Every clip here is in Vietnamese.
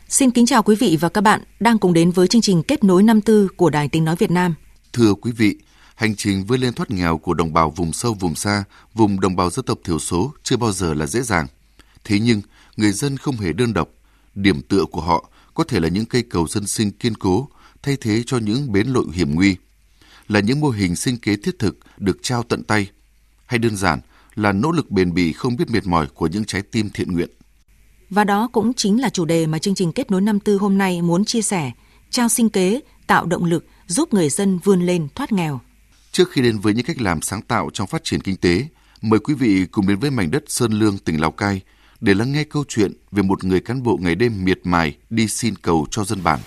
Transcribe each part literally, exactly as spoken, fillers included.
Xin kính chào quý vị và các bạn đang cùng đến với chương trình Kết nối năm tư của Đài Tiếng nói Việt Nam. Thưa quý vị, hành trình vươn lên thoát nghèo của đồng bào vùng sâu vùng xa, vùng đồng bào dân tộc thiểu số chưa bao giờ là dễ dàng. Thế nhưng, người dân không hề đơn độc. Điểm tựa của họ có thể là những cây cầu dân sinh kiên cố, thay thế cho những bến lội hiểm nguy. Là những mô hình sinh kế thiết thực được trao tận tay. Hay đơn giản là nỗ lực bền bỉ không biết mệt mỏi của những trái tim thiện nguyện. Và đó cũng chính là chủ đề mà chương trình Kết nối năm tư hôm nay muốn chia sẻ, trao sinh kế, tạo động lực, giúp người dân vươn lên thoát nghèo. Trước khi đến với những cách làm sáng tạo trong phát triển kinh tế, mời quý vị cùng đến với mảnh đất Sơn Lương, tỉnh Lào Cai để lắng nghe câu chuyện về một người cán bộ ngày đêm miệt mài đi xin cầu cho dân bản.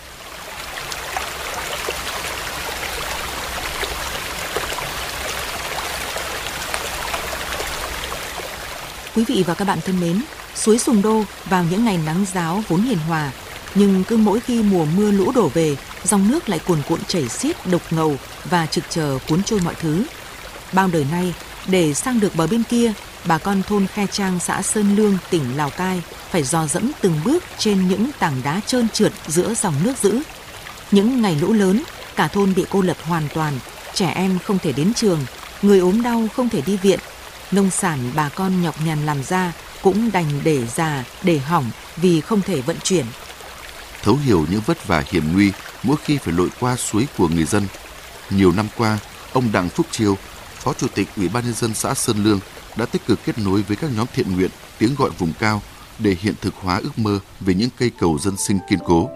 Quý vị và các bạn thân mến, suối Sùng Đô vào những ngày nắng ráo vốn hiền hòa, nhưng cứ mỗi khi mùa mưa lũ đổ về, dòng nước lại cuồn cuộn chảy xiết đục ngầu và trực chờ cuốn trôi mọi thứ. Bao đời nay, để sang được bờ bên kia, bà con thôn Khe Trang, xã Sơn Lương, tỉnh Lào Cai phải dò dẫm từng bước trên những tảng đá trơn trượt giữa dòng nước dữ. Những ngày lũ lớn, cả thôn bị cô lập hoàn toàn, trẻ em không thể đến trường, người ốm đau không thể đi viện. Nông sản bà con nhọc nhằn làm ra cũng đành để già, để hỏng vì không thể vận chuyển. Thấu hiểu những vất vả hiểm nguy mỗi khi phải lội qua suối của người dân. Nhiều năm qua, ông Đặng Phúc Chiêu, Phó Chủ tịch Ủy ban Nhân dân xã Sơn Lương đã tích cực kết nối với các nhóm thiện nguyện tiếng gọi vùng cao để hiện thực hóa ước mơ về những cây cầu dân sinh kiên cố.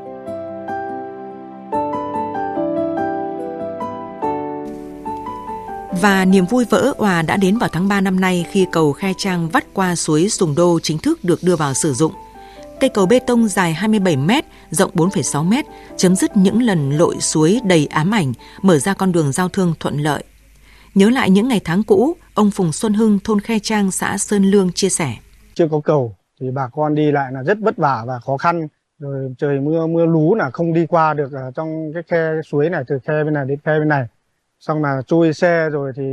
Và niềm vui vỡ òa đã đến vào tháng ba năm nay khi cầu Khe Trang vắt qua suối Sùng Đô chính thức được đưa vào sử dụng. Cây cầu bê tông dài hai mươi bảy mét, rộng bốn phẩy sáu mét, chấm dứt những lần lội suối đầy ám ảnh, mở ra con đường giao thương thuận lợi. Nhớ lại những ngày tháng cũ, ông Phùng Xuân Hưng, thôn Khe Trang, xã Sơn Lương chia sẻ. Chưa có cầu thì bà con đi lại là rất vất vả và khó khăn. Rồi trời mưa mưa lú là không đi qua được trong cái khe suối này, từ khe bên này đến khe bên này. Xong là trôi xe rồi thì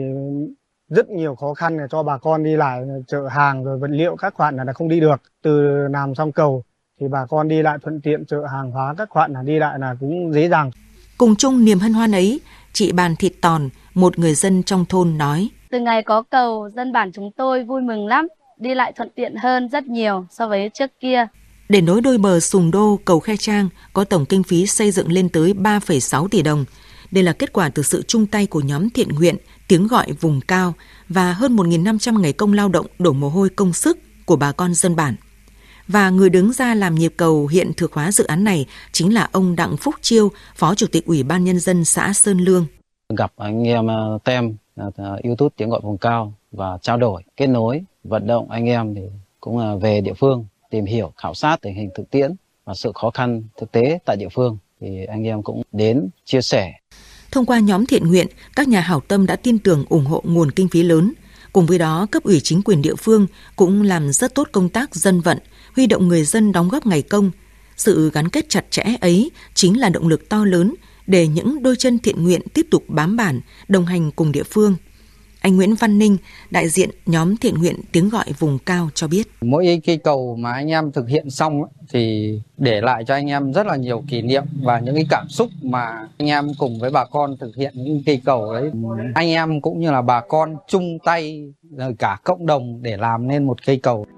rất nhiều khó khăn cho bà con đi lại, chợ hàng rồi vật liệu các khoản là không đi được. Từ làm xong cầu thì bà con đi lại thuận tiện, chợ hàng hóa các khoản là đi lại là cũng dễ dàng. Cùng chung niềm hân hoan ấy, chị Bàn Thịt Tòn, một người dân trong thôn nói. Từ ngày có cầu, dân bản chúng tôi vui mừng lắm, đi lại thuận tiện hơn rất nhiều so với trước kia. Để nối đôi bờ Sùng Đô, cầu Khe Trang có tổng kinh phí xây dựng lên tới ba phẩy sáu tỷ đồng. Đây là kết quả từ sự chung tay của nhóm thiện nguyện tiếng gọi vùng cao và hơn một nghìn năm trăm ngày công lao động đổ mồ hôi công sức của bà con dân bản. Và người đứng ra làm nhịp cầu hiện thực hóa dự án này chính là ông Đặng Phúc Chiêu, Phó Chủ tịch Ủy ban Nhân dân xã Sơn Lương. Gặp anh em tem YouTube tiếng gọi vùng cao và trao đổi, kết nối, vận động anh em thì cũng về địa phương tìm hiểu, khảo sát tình hình thực tiễn và sự khó khăn thực tế tại địa phương. Thì anh em cũng đến chia sẻ. Thông qua nhóm thiện nguyện, các nhà hảo tâm đã tin tưởng ủng hộ nguồn kinh phí lớn. Cùng với đó, cấp ủy chính quyền địa phương cũng làm rất tốt công tác dân vận, huy động người dân đóng góp ngày công. Sự gắn kết chặt chẽ ấy chính là động lực to lớn để những đôi chân thiện nguyện tiếp tục bám bản, đồng hành cùng địa phương. Anh Nguyễn Văn Ninh, đại diện nhóm thiện nguyện tiếng gọi vùng cao cho biết. Mỗi cây cầu mà anh em thực hiện xong thì để lại cho anh em rất là nhiều kỷ niệm và những cái cảm xúc mà anh em cùng với bà con thực hiện những cây cầu đấy. Anh em cũng như là bà con chung tay rồi cả cộng đồng để làm nên một cây cầu.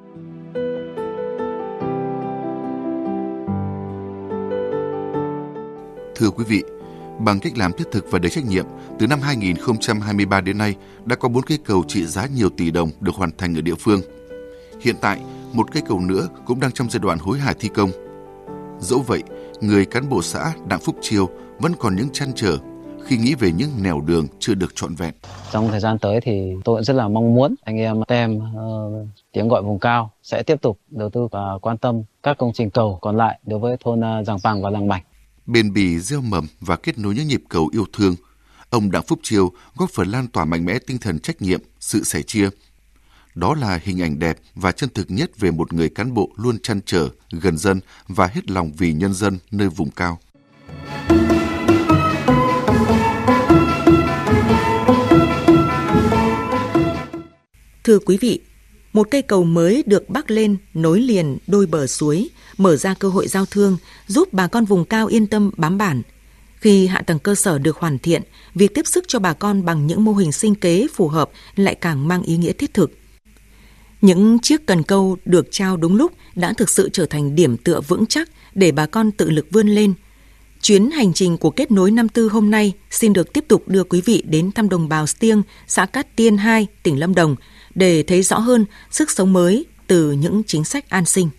Thưa quý vị, bằng cách làm thiết thực và đầy trách nhiệm, từ năm hai nghìn không trăm hai mươi ba đến nay đã có bốn cây cầu trị giá nhiều tỷ đồng được hoàn thành ở địa phương. Hiện tại, một cây cầu nữa cũng đang trong giai đoạn hối hả thi công. Dẫu vậy, người cán bộ xã Đặng Phúc Chiêu vẫn còn những trăn trở khi nghĩ về những nẻo đường chưa được trọn vẹn. Trong thời gian tới thì tôi rất là mong muốn anh em tem uh, tiếng gọi vùng cao sẽ tiếp tục đầu tư và quan tâm các công trình cầu còn lại đối với thôn uh, Giàng Pàng và Làng Bảnh. Bền bỉ gieo mầm và kết nối những nhịp cầu yêu thương, ông Đặng Phúc Chiêu góp phần lan tỏa mạnh mẽ tinh thần trách nhiệm, sự sẻ chia. Đó là hình ảnh đẹp và chân thực nhất về một người cán bộ luôn trăn trở, gần dân và hết lòng vì nhân dân nơi vùng cao. Thưa quý vị, Một cây cầu mới được bắc lên nối liền đôi bờ suối, mở ra cơ hội giao thương, giúp bà con vùng cao yên tâm bám bản. Khi hạ tầng cơ sở được hoàn thiện, việc tiếp sức cho bà con bằng những mô hình sinh kế phù hợp lại càng mang ý nghĩa thiết thực. Những chiếc cần câu được trao đúng lúc đã thực sự trở thành điểm tựa vững chắc để bà con tự lực vươn lên. Chuyến hành trình của Kết nối năm tư hôm nay xin được tiếp tục đưa quý vị đến thăm đồng bào Stiêng, xã Cát Tiên hai, tỉnh Lâm Đồng để thấy rõ hơn sức sống mới từ những chính sách an sinh.